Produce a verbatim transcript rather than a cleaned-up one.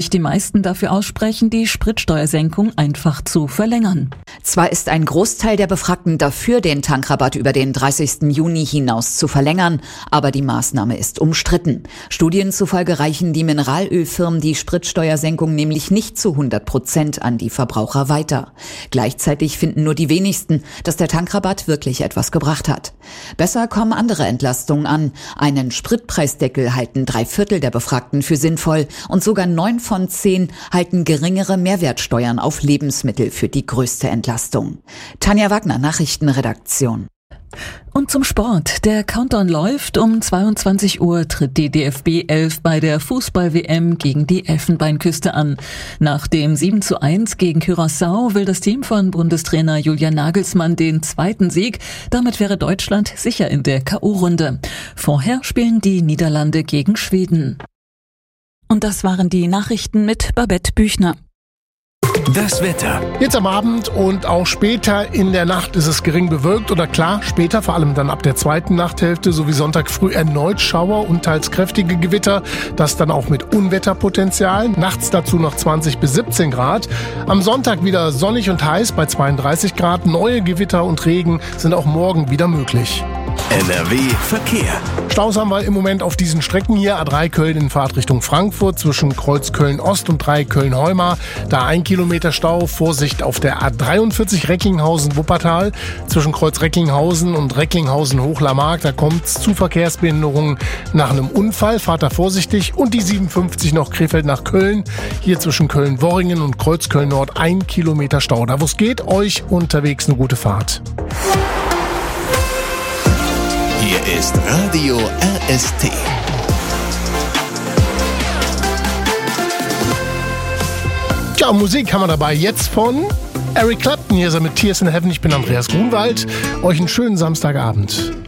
sich die meisten dafür aussprechen, die Spritsteuersenkung einfach zu verlängern. Zwar ist ein Großteil der Befragten dafür, den Tankrabatt über den dreißigsten Juni hinaus zu verlängern, aber die Maßnahme ist umstritten. Studien zufolge reichen die Mineralölfirmen die Spritsteuersenkung nämlich nicht zu hundert Prozent an die Verbraucher weiter. Gleichzeitig finden nur die wenigsten, dass der Tankrabatt wirklich etwas gebracht hat. Besser kommen andere Entlastungen an. Einen Spritpreisdeckel halten drei Viertel der Befragten für sinnvoll und sogar neun von zehn halten geringere Mehrwertsteuern auf Lebensmittel für die größte Entlastung. Tanja Wagner, Nachrichtenredaktion. Und zum Sport. Der Countdown läuft. Um zweiundzwanzig Uhr tritt die D F B elf bei der Fußball-W M gegen die Elfenbeinküste an. Nach dem sieben zu eins gegen Curaçao will das Team von Bundestrainer Julian Nagelsmann den zweiten Sieg. Damit wäre Deutschland sicher in der K O-Runde. Vorher spielen die Niederlande gegen Schweden. Und das waren die Nachrichten mit Babette Büchner. Das Wetter. Jetzt am Abend und auch später in der Nacht ist es gering bewölkt oder klar, später, vor allem dann ab der zweiten Nachthälfte sowie Sonntag früh erneut Schauer und teils kräftige Gewitter, das dann auch mit Unwetterpotenzial. Nachts dazu noch zwanzig bis siebzehn Grad. Am Sonntag wieder sonnig und heiß bei zweiunddreißig Grad. Neue Gewitter und Regen sind auch morgen wieder möglich. N R W Verkehr. Staus haben wir im Moment auf diesen Strecken hier. A drei Köln in Fahrt Richtung Frankfurt zwischen Kreuz Köln-Ost und drei Köln-Heumar. Da ein Kilometer Stau. Vorsicht auf der A dreiundvierzig Recklinghausen-Wuppertal. Zwischen Kreuz Recklinghausen und Recklinghausen-Hochlarmark. Da kommt es zu Verkehrsbehinderungen nach einem Unfall. Fahrt da vorsichtig. Und die siebenundfünfzig noch Krefeld nach Köln. Hier zwischen Köln-Worringen und Kreuz Köln-Nord ein Kilometer Stau. Da wo es geht, euch unterwegs eine gute Fahrt. Hier ist Radio R S T. Ja, Musik haben wir dabei jetzt von Eric Clapton. Hier ist er mit Tears in Heaven. Ich bin Andreas Grunwald. Euch einen schönen Samstagabend.